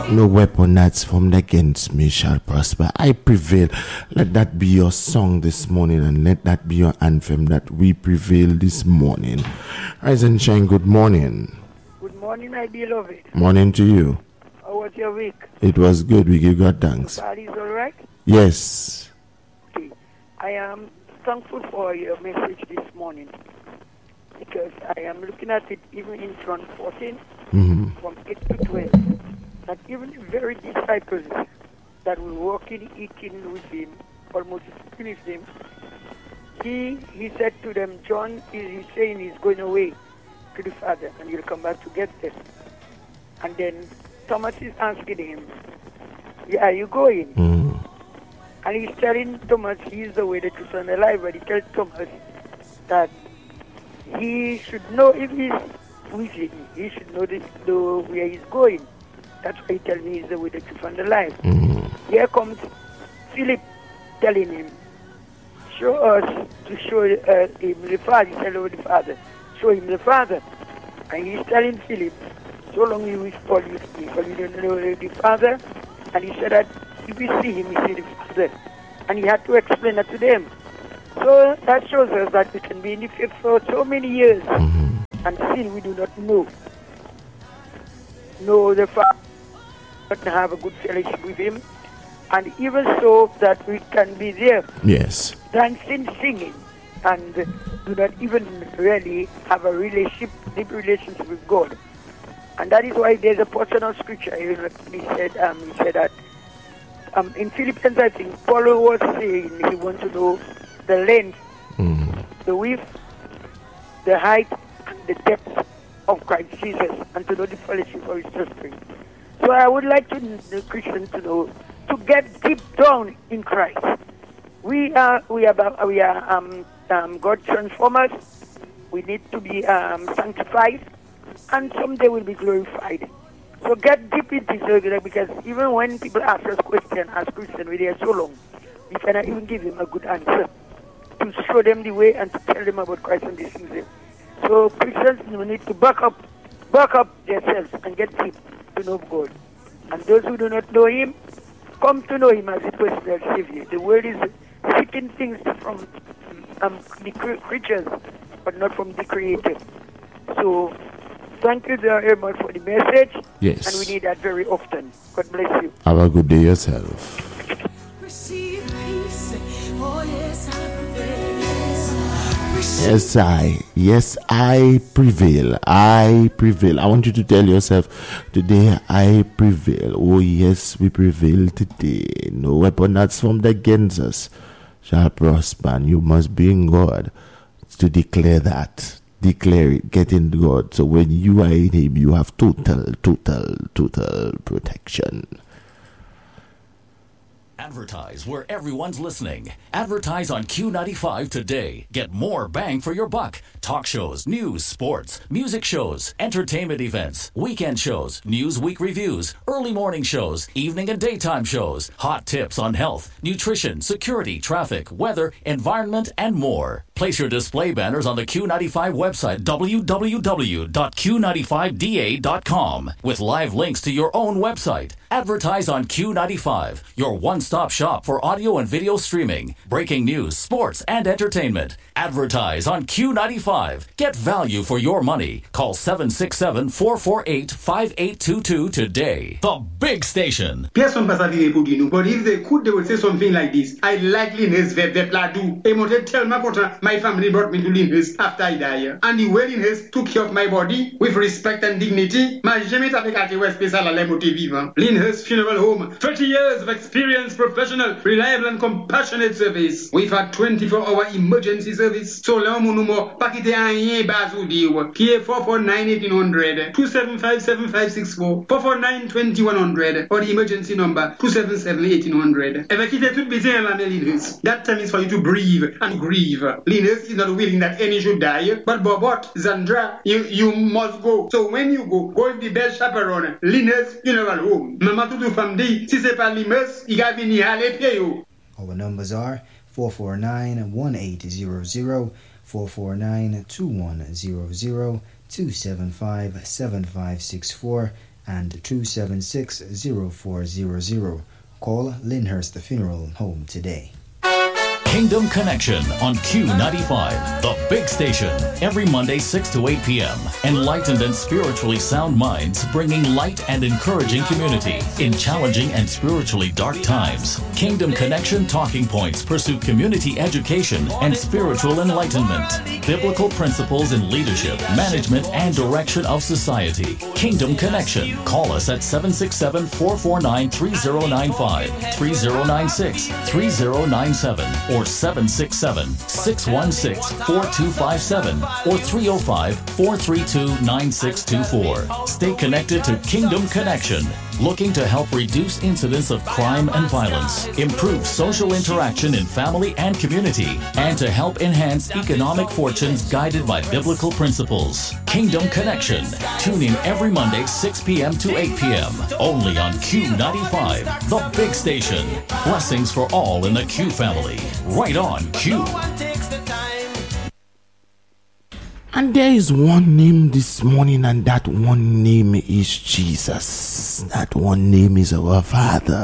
No weapon that's formed against me shall prosper. I prevail. Let that be your song this morning, and let that be your anthem that we prevail this morning. Rise and shine, good morning. Good morning, my beloved. Morning to you. How was your week? It was good. We give God thanks. Is all right? Yes. Okay. I am thankful for your message this morning, because I am looking at it even in John 14, from 8 to 12, that even the very disciples that were walking, eating with him, almost finished him, he said to them, John is saying he's going away to the Father, and he'll come back to get them. And then Thomas is asking him, are you going? And he's telling Thomas he's the way, the truth, and the life, but he tells Thomas that he should know if he's with him, he should know where he's going. That's why he tells me he's the way, the truth, and the life. Here comes Philip telling him, show us to show him the Father. He said, oh, the Father. Show him the Father. And he's telling Philip, so long you will call you because you don't know the Father. And he said that if you see him, you see the Father. And he had to explain that to them. So that shows us that we can be in the faith for so many years, and still we do not know the Father, but have a good fellowship with him, and even so that we can be there, Yes. dancing, singing, and do not even really have a relationship, deep relationship with God. And that is why there's a portion of scripture. He said that in Philippians, I think Paul was saying he wants to know the length, the width, the height, and the depth of Christ Jesus, and to know the fellowship of his suffering. So I would like the Christian to know, to get deep down in Christ. We are God transformers. We need to be sanctified, and someday we'll be glorified. So get deep into this, because even when people ask us questions as Christians, we are so long, we cannot even give them a good answer to show them the way and to tell them about Christ and these things. So Christians need to back up themselves and get deep to know God. And those who do not know him, come to know him as a personal Savior. The world is seeking things from the creatures, but not from the Creator. So thank you very much for the message. Yes. And we need that very often. God bless you. Have a good day yourself. Receive peace. Oh, yes, I prevail. Yes, I prevail. I prevail. I want you to tell yourself, today I prevail. Oh, yes, we prevail today. No weapon that's formed against us shall prosper. And you must be in God to declare that. Declare it. Get in God. So when you are in him, you have total protection. Advertise where everyone's listening. Advertise on Q95 today. Get more bang for your buck. Talk shows, news, sports, music shows, entertainment events, weekend shows, Newsweek reviews, early morning shows, evening and daytime shows, hot tips on health, nutrition, security, traffic, weather, environment, and more. Place your display banners on the Q95 website, www.q95da.com, with live links to your own website. Advertise on Q95, your one-stop shop for audio and video streaming, breaking news, sports, and entertainment. Advertise on Q95. Get value for your money. Call 767-448-5822 today. The Big Station. Person pass avire pour nous, but if they could, they would say something like this. I like Linus Vepladu. I wanted to tell my daughter, my family brought me to Linus after I died. And the way Linus took care of my body with respect and dignity, ma jamais t'avais qu'à ouais spécial à l'amour vivant. Linus Funeral Home, 30 years of experience, professional, reliable and compassionate service. We've had 24-hour emergency service. So là, mon numéro, pas quitter un rien bas ou dire, qui est 449-1800, 275-7564, 449-2100, or the emergency number, 277-1800. If I quitte tout besoin la Linus, that time is for you to breathe and grieve. Linus is not willing that any should die, but Bobot, Zandra, you must go. So when you go with the best chaperone, Linus Funeral Home. Mama tout femme dit, si c'est pas Linus, il va venir à l'épied. Our numbers are 449-1800, 449-2100, 275-7564, and 276-0400. Call Lyndhurst Funeral Home today. Kingdom Connection on Q95, the big station, every Monday 6 to 8 p.m. Enlightened and spiritually sound minds bringing light and encouraging community in challenging and spiritually dark times. Kingdom Connection talking points pursue community education and spiritual enlightenment, biblical principles in leadership, management, and direction of society. Kingdom Connection. Call us at 767-449-3095, 3096, 3097, or 767-616-4257 or 305-432-9624. Stay connected to Kingdom Connection, looking to help reduce incidents of crime and violence, improve social interaction in family and community, and to help enhance economic fortunes guided by biblical principles. Kingdom Connection. Tune in every Monday 6 p.m. to 8 p.m. only on Q95, the big station. Blessings for all in the Q family. Right on Q. And there is one name this morning, and that one name is Jesus. That one name is our Father.